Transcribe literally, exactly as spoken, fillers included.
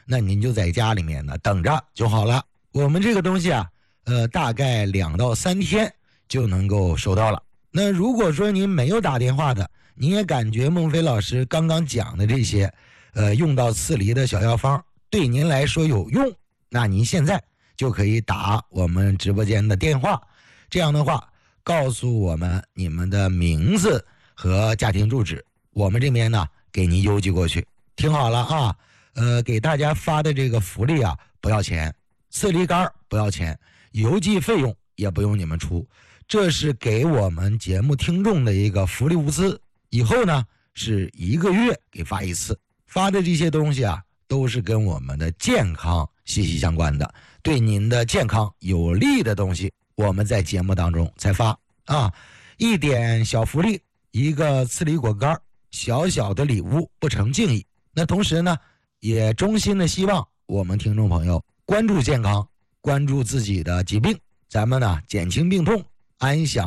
那您就在家里面呢等着就好了。我们这个东西啊，呃，大概两到三天就能够收到了。那如果说您没有打电话的，您也感觉孟非老师刚刚讲的这些，呃，用到刺梨的小药方对您来说有用，那您现在就可以打我们直播间的电话，这样的话告诉我们你们的名字和家庭住址，我们这边呢给您邮寄过去。听好了啊，呃，给大家发的这个福利啊不要钱，刺梨干不要钱，邮寄费用也不用你们出，这是给我们节目听众的一个福利物资。以后呢是一个月给发一次，发的这些东西啊都是跟我们的健康息息相关的，对您的健康有利的东西我们在节目当中才发啊。一点小福利，一个刺梨果干，小小的礼物不成敬意。那同时呢也衷心的希望我们听众朋友关注健康，关注自己的疾病，咱们呢减轻病痛，安享